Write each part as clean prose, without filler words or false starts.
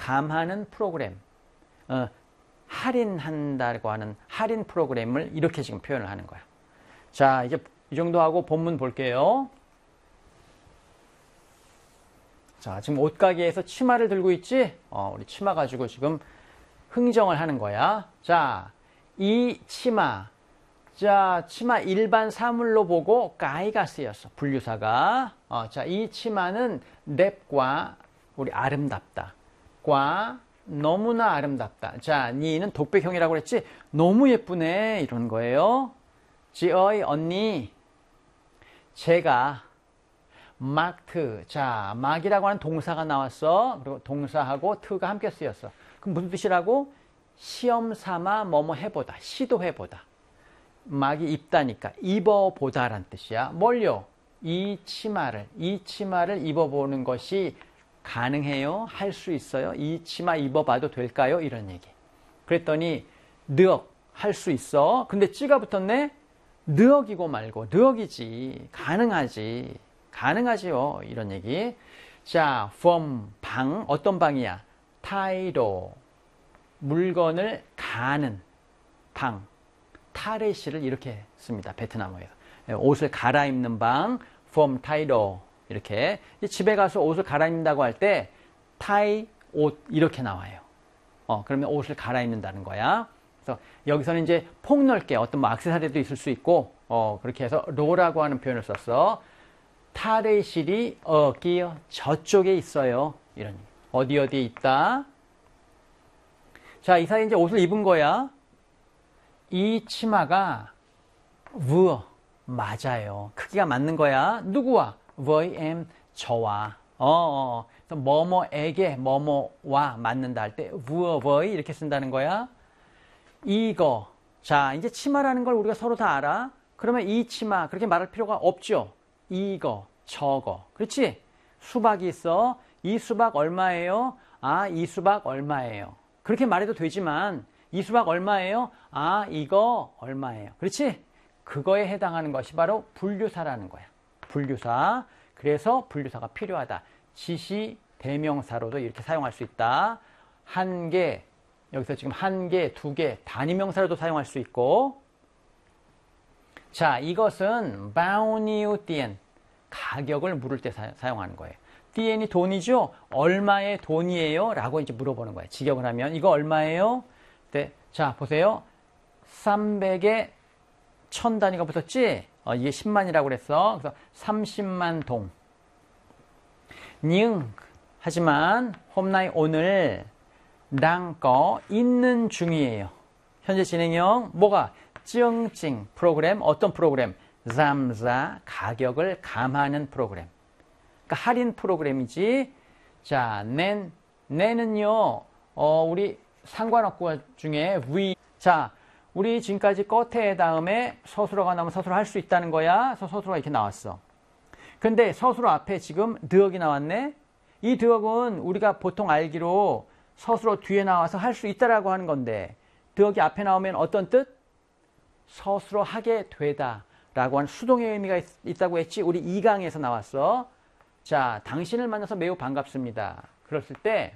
감하는 프로그램, 할인한다고 하는 할인 프로그램을 이렇게 지금 표현을 하는 거야. 자, 이제 이 정도 하고 본문 볼게요. 자, 지금 옷가게에서 치마를 들고 있지? 우리 치마 가지고 지금 흥정을 하는 거야. 자, 이 치마. 자, 치마 일반 사물로 보고 가이가 쓰였어. 분류사가. 자, 이 치마는 랩과 우리 아름답다. 과 너무나 아름답다. 자, 니는 독백형이라고 그랬지? 너무 예쁘네. 이런 거예요. 지어이 언니. 제가 막트. 자, 막이라고 하는 동사가 나왔어. 그리고 동사하고 트가 함께 쓰였어. 그럼 무슨 뜻이라고? 시험 삼아 뭐뭐 해보다. 시도해보다. 막이 입다니까 입어보다란 뜻이야. 뭘요? 이 치마를 입어보는 것이 가능해요? 할 수 있어요? 이 치마 입어봐도 될까요? 이런 얘기. 그랬더니 느억 할 수 있어. 근데 찌가 붙었네? 느억이고 말고 느억이지. 가능하지. 가능하지요. 이런 얘기. 자, from 방 어떤 방이야? 타이로 물건을 가는 방. 타레시를 이렇게 씁니다. 베트남어에서. 옷을 갈아입는 방, from 타이로 이렇게. 집에 가서 옷을 갈아입는다고 할 때 타이 옷 이렇게 나와요. 그러면 옷을 갈아입는다는 거야. 그래서 여기서는 이제 폭넓게 어떤 뭐 액세서리도 있을 수 있고 그렇게 해서 로라고 하는 표현을 썼어. 타레실이 어기요 저쪽에 있어요. 이런 어디에 있다. 자, 이 사이에 이제 옷을 입은 거야. 이 치마가 vừa 맞아요. 크기가 맞는 거야. 누구와? với em 저와. 그래서 뭐뭐에게 뭐뭐와 맞는다 할 때 vừa với 이렇게 쓴다는 거야. 이거. 자, 이제 치마라는 걸 우리가 서로 다 알아. 그러면 이 치마 그렇게 말할 필요가 없죠. 이거, 저거. 그렇지? 수박이 있어. 이 수박 얼마예요? 아, 이 수박 얼마예요? 그렇게 말해도 되지만 이 수박 얼마예요? 아, 이거 얼마예요? 그렇지? 그거에 해당하는 것이 바로 분류사라는 거야. 분류사. 그래서 분류사가 필요하다. 지시 대명사로도 이렇게 사용할 수 있다. 한 개, 여기서 지금 한 개, 두 개, 단위명사로도 사용할 수 있고. 자, 이것은 바우니우 띠엔, 가격을 물을 때 사용하는 거예요. 띠엔이 돈이죠? 얼마의 돈이에요? 라고 이제 물어보는 거예요. 직역을 하면 이거 얼마예요? 네. 자, 보세요. 300에 1000단위가 붙었지? 이게 10만이라고 그랬어. 그래서 30만 동. nhưng 하지만 홈나이 오늘 랑거 있는 중이에요. 현재 진행형 뭐가? 찡찡 프로그램. 어떤 프로그램? 잠자 가격을 감하는 프로그램. 그러니까 할인 프로그램이지. 자, 내는요. 우리 상관어구 중에 위. 자, 우리 지금까지 꺼태 다음에 서술어가 나오면 서술어 할 수 있다는 거야. 그래서 서술어가 이렇게 나왔어. 근데 서술어 앞에 지금 드역이 나왔네. 이 드역은 우리가 보통 알기로 서술어 뒤에 나와서 할 수 있다라고 하는 건데 드역이 앞에 나오면 어떤 뜻? 서술어 하게 되다 라고 하는 수동의 의미가 있다고 했지. 우리 2강에서 나왔어. 자, 당신을 만나서 매우 반갑습니다. 그랬을 때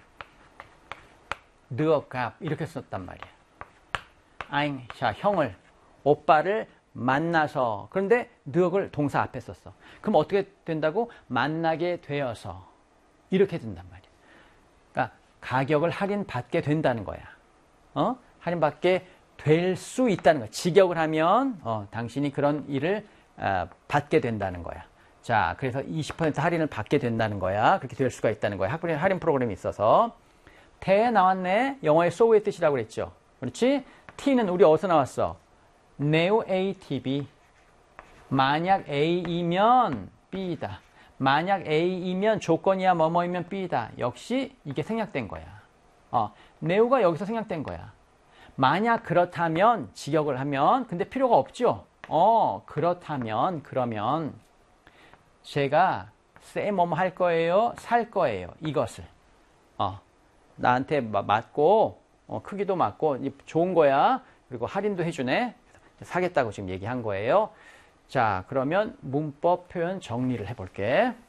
드역갑 이렇게 썼단 말이야. 아잉, 자, 형을, 오빠를 만나서. 그런데 드역을 동사 앞에 썼어. 그럼 어떻게 된다고? 만나게 되어서. 이렇게 된단 말이야. 그러니까 가격을 할인받게 된다는 거야. 할인받게 될 수 있다는 거야. 직역을 하면 당신이 그런 일을 받게 된다는 거야. 자, 그래서 20% 할인을 받게 된다는 거야. 그렇게 될 수가 있다는 거야. 할인 프로그램이 있어서. 태 나왔네. 영어의 so의 뜻이라고 그랬죠. 그렇지? T는 우리 어디서 나왔어? 네오 ATB. 만약 A이면 B이다. 만약 A이면 조건이야 뭐뭐이면 B이다. 역시 이게 생략된 거야. 네오가 여기서 생략된 거야. 만약 그렇다면 직역을 하면 근데 필요가 없죠. 그렇다면 그러면 제가 say 뭐뭐 할 거예요. 살 거예요. 이것을. 나한테 맞고 크기도 맞고 좋은 거야. 그리고 할인도 해주네. 사겠다고 지금 얘기한 거예요. 자, 그러면 문법 표현 정리를 해볼게.